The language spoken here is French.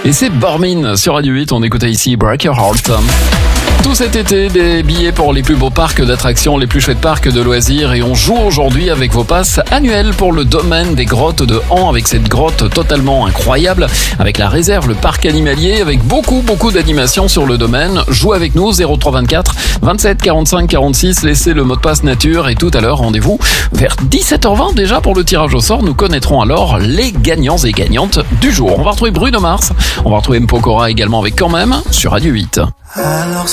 Et c'est Bormin sur Radio 8, on écoutait ici Break Your Heart. Tout cet été, des billets pour les plus beaux parcs d'attractions, les plus chouettes parcs de loisirs, et on joue aujourd'hui avec vos passes annuelles pour le domaine des grottes de Han, avec cette grotte totalement incroyable, avec la réserve, le parc animalier, avec beaucoup d'animations sur le domaine. Jouez avec nous, 0324 27 45 46, laissez le mot de passe nature, et tout à l'heure, rendez-vous vers 17h20 déjà pour le tirage au sort. Nous connaîtrons alors les gagnants et gagnantes du jour. On va retrouver Bruno Mars, on va retrouver Mpokora également avec Quand même sur Radio 8. Alors